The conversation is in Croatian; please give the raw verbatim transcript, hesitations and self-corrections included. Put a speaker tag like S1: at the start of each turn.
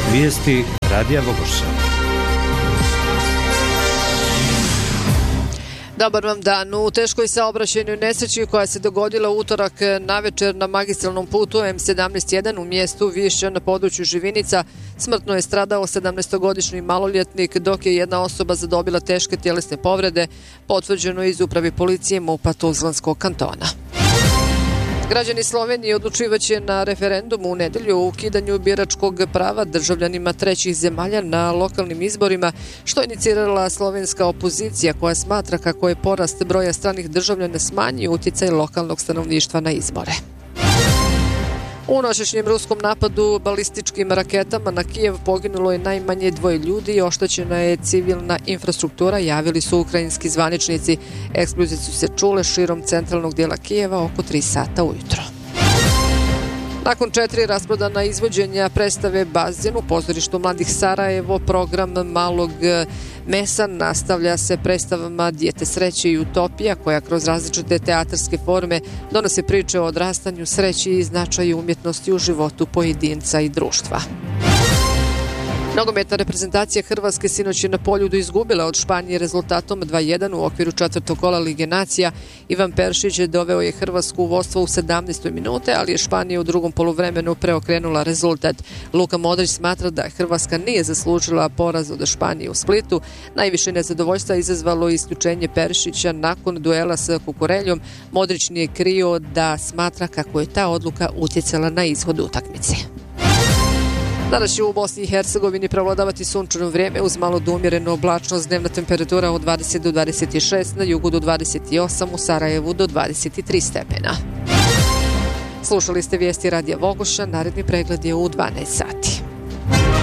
S1: Vijesti Radija Vogošća.
S2: Dobar vam dan. U teškoj saobraćajnoj nesreći koja se dogodila u utorak navečer na magistralnom putu M sedamnaest jedan u mjestu Višća na području Živinica smrtno je stradao sedamnaestogodišnji maloljetnik, dok je jedna osoba zadobila teške tjelesne povrede, potvrđeno iz upravi policije MUP-a Tuzlanskog kantona. Građani Slovenije odlučivaće na referendumu u nedjelju o ukidanju biračkog prava državljanima trećih zemalja na lokalnim izborima, što je inicirala slovenska opozicija koja smatra kako je porast broja stranih državljana smanji utjecaj lokalnog stanovništva na izbore. U noćešnjem ruskom napadu balističkim raketama na Kijev poginulo je najmanje dvoje ljudi i oštećena je civilna infrastruktura, javili su ukrajinski zvaničnici. Eksplozije su se čule širom centralnog dijela Kijeva oko tri sata ujutro. Nakon četiri rasprodana izvođenja predstave Bazen u pozorištu Mladih Sarajevo, program Malog mesa nastavlja se predstavama Dijete sreće i Utopija, koja kroz različite teatarske forme donose priče o odrastanju, sreći i značaju umjetnosti u životu pojedinca i društva. Nogometna reprezentacija Hrvatske sinoć je na Poljudu izgubila od Španije rezultatom dva jedan u okviru četvrtog kola Lige nacija. Ivan Peršić doveo je Hrvatsku u vodstvo u sedamnaestoj minute, ali je Španija u drugom poluvremenu preokrenula rezultat. Luka Modrić smatra da Hrvatska nije zaslužila poraz od Španije u Splitu. Najviše nezadovoljstva izazvalo isključenje Peršića nakon duela sa Kukureljom. Modrić nije krio da smatra kako je ta odluka utjecala na ishod utakmice. Danas će u Bosni i Hercegovini prevladavati sunčano vrijeme uz malo do umjerenu oblačnost, dnevna temperatura od dvadeset do dvadeset šest, na jugu do dvadeset osam, u Sarajevu do dvadeset tri stepena. Slušali ste vijesti Radija Vogošća, naredni pregled je u dvanaest sati.